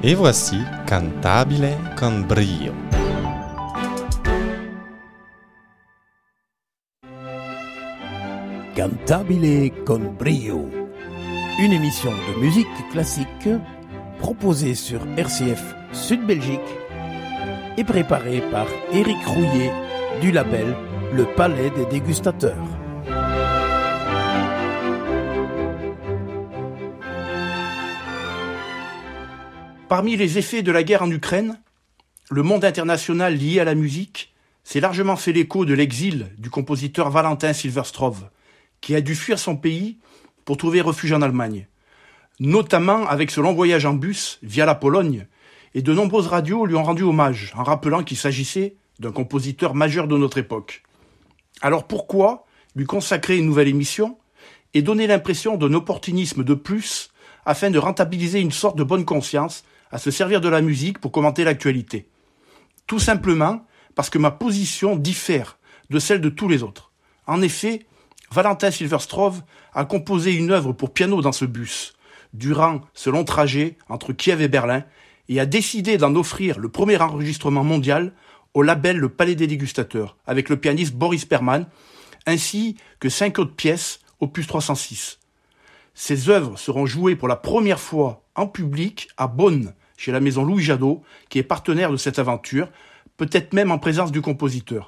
Et voici Cantabile con brio. Cantabile con brio. Une émission de musique classique proposée sur RCF Sud Belgique et préparée par Éric Rouillet du label Le Palais des Dégustateurs. Parmi les effets de la guerre en Ukraine, le monde international lié à la musique s'est largement fait l'écho de l'exil du compositeur Valentin Silverstrov, qui a dû fuir son pays pour trouver refuge en Allemagne, notamment avec ce long voyage en bus via la Pologne, et de nombreuses radios lui ont rendu hommage en rappelant qu'il s'agissait d'un compositeur majeur de notre époque. Alors pourquoi lui consacrer une nouvelle émission et donner l'impression d'un opportunisme de plus afin de rentabiliser une sorte de bonne conscience à se servir de la musique pour commenter l'actualité? Tout simplement parce que ma position diffère de celle de tous les autres. En effet, Valentin Silverstrov a composé une œuvre pour piano dans ce bus, durant ce long trajet entre Kiev et Berlin, et a décidé d'en offrir le premier enregistrement mondial au label Le Palais des Dégustateurs, avec le pianiste Boris Berman, ainsi que 5 autres pièces, opus 306. Ces œuvres seront jouées pour la première fois en public à Bonn, chez la maison Louis Jadot, qui est partenaire de cette aventure, peut-être même en présence du compositeur.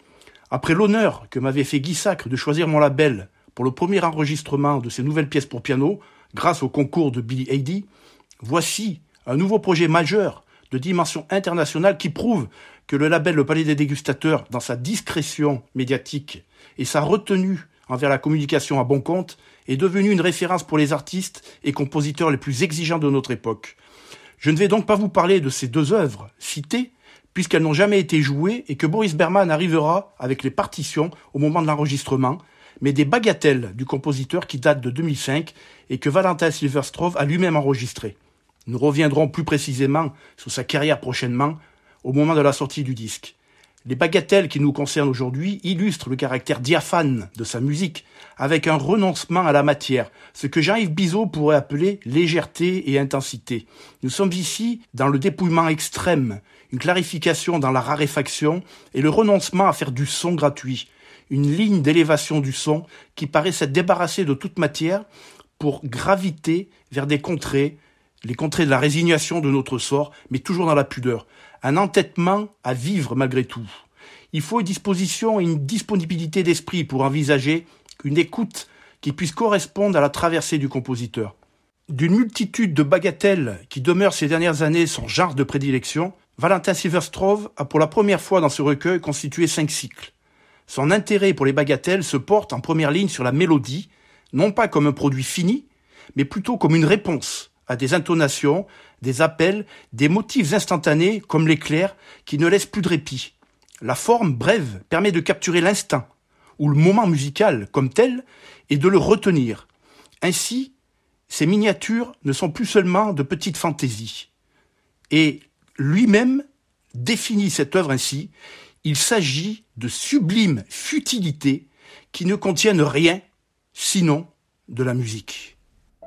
Après l'honneur que m'avait fait Guy Sacre de choisir mon label pour le premier enregistrement de ces nouvelles pièces pour piano, grâce au concours de Billy Heidi, voici un nouveau projet majeur de dimension internationale qui prouve que le label Le Palais des Dégustateurs, dans sa discrétion médiatique et sa retenue envers la communication à bon compte, est devenu une référence pour les artistes et compositeurs les plus exigeants de notre époque. Je ne vais donc pas vous parler de ces deux œuvres citées, puisqu'elles n'ont jamais été jouées et que Boris Berman arrivera avec les partitions au moment de l'enregistrement, mais des bagatelles du compositeur qui datent de 2005 et que Valentin Silverstrov a lui-même enregistré. Nous reviendrons plus précisément sur sa carrière prochainement, au moment de la sortie du disque. Les bagatelles qui nous concernent aujourd'hui illustrent le caractère diaphane de sa musique, avec un renoncement à la matière, ce que Jean-Yves Bizot pourrait appeler légèreté et intensité. Nous sommes ici dans le dépouillement extrême, une clarification dans la raréfaction et le renoncement à faire du son gratuit, une ligne d'élévation du son qui paraît s'être débarrassée de toute matière pour graviter vers des contrées, les contrées de la résignation de notre sort, mais toujours dans la pudeur. Un entêtement à vivre malgré tout. Il faut une disposition et une disponibilité d'esprit pour envisager une écoute qui puisse correspondre à la traversée du compositeur. D'une multitude de bagatelles qui demeurent ces dernières années son genre de prédilection, Valentin Silverstrov a pour la première fois dans ce recueil constitué 5 cycles. Son intérêt pour les bagatelles se porte en première ligne sur la mélodie, non pas comme un produit fini, mais plutôt comme une réponse à des intonations, des appels, des motifs instantanés comme l'éclair qui ne laissent plus de répit. La forme brève permet de capturer l'instant, ou le moment musical comme tel, et de le retenir. Ainsi, ces miniatures ne sont plus seulement de petites fantaisies. Et lui-même définit cette œuvre ainsi: il s'agit de sublimes futilités qui ne contiennent rien, sinon de la musique.